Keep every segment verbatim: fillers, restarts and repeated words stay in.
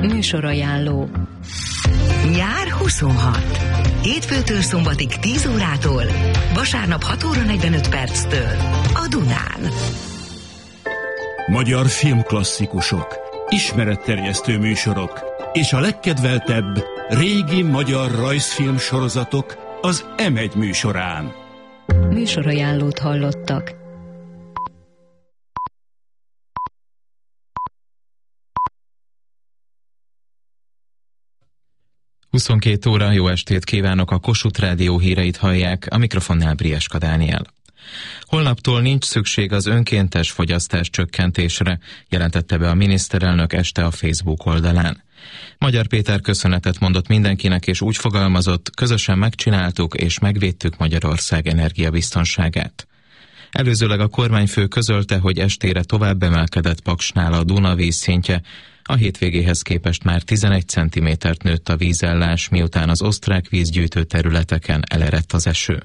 Műsorajánló. Nyár huszonhat. Hétfőtől szombatig tíz órától, vasárnap hat óra negyvenöt perctől a Dunán. Magyar filmklasszikusok, ismeretterjesztő műsorok és a legkedveltebb régi magyar rajzfilm sorozatok az em egy műsorán. Műsorajánlót hallottak. huszonkét óra, jó estét kívánok, a Kossuth Rádió híreit hallják, a mikrofonnál Brieska Dániel. Holnaptól nincs szükség az önkéntes fogyasztás csökkentésre, jelentette be a miniszterelnök este a Facebook oldalán. Magyar Péter köszönetet mondott mindenkinek, és úgy fogalmazott, közösen megcsináltuk és megvédtük Magyarország energiabiztonságát. Előzőleg a kormányfő közölte, hogy estére tovább emelkedett Paksnál a Duna vízszintje, a hétvégéhez képest már tizenegy centimétert nőtt a vízállás, miután az osztrák vízgyűjtő területeken elerett az eső.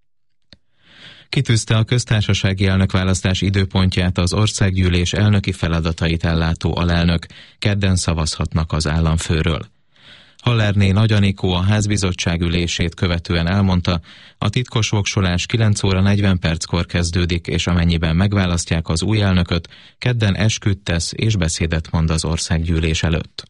Kitűzte a köztársasági elnökválasztás időpontját az országgyűlés elnöki feladatait ellátó alelnök, kedden szavazhatnak az államfőről. Hallerné Nagy Anikó a házbizottság ülését követően elmondta, a titkos voksolás kilenc óra negyven perckor kezdődik, és amennyiben megválasztják az új elnököt, kedden esküt tesz és beszédet mond az országgyűlés előtt.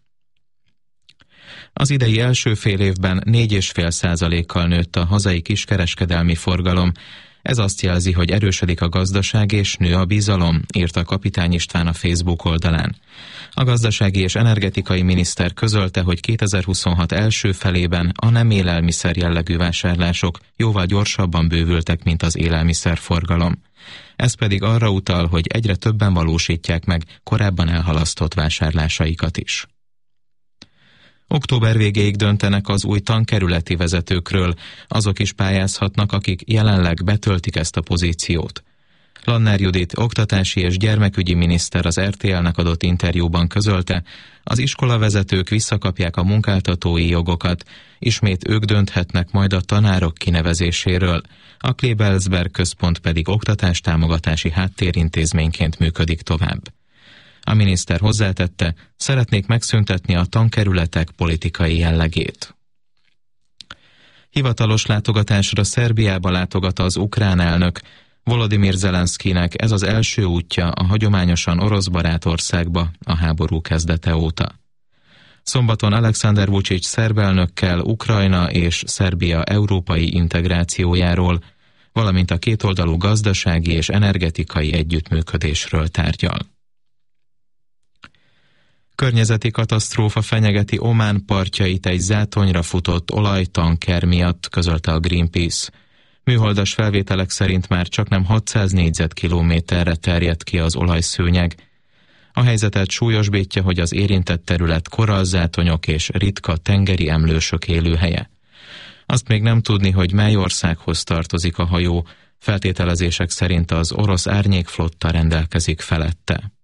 Az idei első fél évben négy egész öt százalékkal nőtt a hazai kiskereskedelmi forgalom. Ez azt jelzi, hogy erősödik a gazdaság és nő a bizalom, írta Kapitány István a Facebook oldalán. A gazdasági és energetikai miniszter közölte, hogy kétezer-huszonhat első felében a nem élelmiszer jellegű vásárlások jóval gyorsabban bővültek, mint az élelmiszerforgalom. Ez pedig arra utal, hogy egyre többen valósítják meg korábban elhalasztott vásárlásaikat is. Október végéig döntenek az új tankerületi vezetőkről, azok is pályázhatnak, akik jelenleg betöltik ezt a pozíciót. Lannár Judit oktatási és gyermekügyi miniszter az er té el-nek adott interjúban közölte, az iskolavezetők visszakapják a munkáltatói jogokat, ismét ők dönthetnek majd a tanárok kinevezéséről, a Kleber központ pedig oktatástámogatási háttérintézményként működik tovább. A miniszter hozzátette, szeretnék megszüntetni a tankerületek politikai jellegét. Hivatalos látogatásra Szerbiába látogat az ukrán elnök. Volodymyr Zelenszkinek ez az első útja a hagyományosan oroszbarát országba a háború kezdete óta. Szombaton Alexander Vučić szerb elnökkel Ukrajna és Szerbia európai integrációjáról, valamint a kétoldalú gazdasági és energetikai együttműködésről tárgyal. Környezeti katasztrófa fenyegeti Omán partjait egy zátonyra futott olajtanker miatt, közölte a Greenpeace. Műholdas felvételek szerint már csaknem hatszáz négyzetkilométerre terjedt ki az olajszőnyeg. A helyzetet súlyosbítja, hogy az érintett terület korallzátonyok és ritka tengeri emlősök élőhelye. Azt még nem tudni, hogy mely országhoz tartozik a hajó, feltételezések szerint az orosz árnyékflotta rendelkezik felette.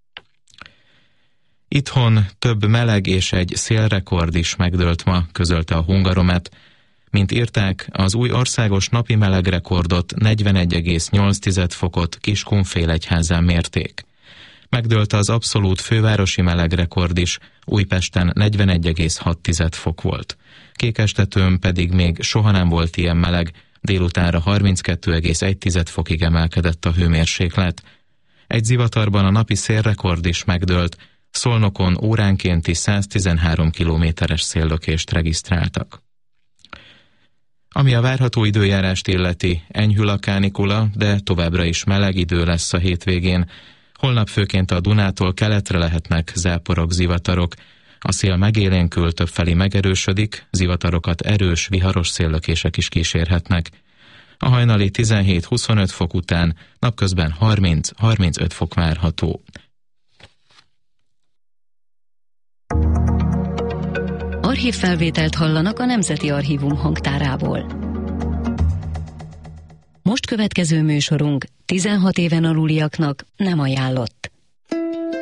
Itthon több meleg és egy szélrekord is megdőlt ma, közölte a Hungaromet. Mint írták, az új országos napi melegrekordot negyvenegy egész nyolc fokot Kiskunfélegyházán mérték. Megdőlt az abszolút fővárosi melegrekord is, Újpesten negyvenegy egész hat fok volt. Kékestetőn pedig még soha nem volt ilyen meleg, délutánra harminckettő egész egy fokig emelkedett a hőmérséklet. Egy zivatarban a napi szélrekord is megdőlt, Szolnokon óránkénti száztizenhárom kilométeres széllökést regisztráltak. Ami a várható időjárást illeti, enyhül a kánikula, de továbbra is meleg idő lesz a hétvégén. Holnap főként a Dunától keletre lehetnek záporok, zivatarok. A szél megélénkül, többfelé megerősödik, zivatarokat erős, viharos széllökések is kísérhetnek. A hajnali tizenhét-huszonöt fok után napközben harminc-harmincöt fok várható. Archívfelvételt hallanak a Nemzeti Archívum hangtárából. Most következő műsorunk tizenhat éven aluliaknak nem ajánlott.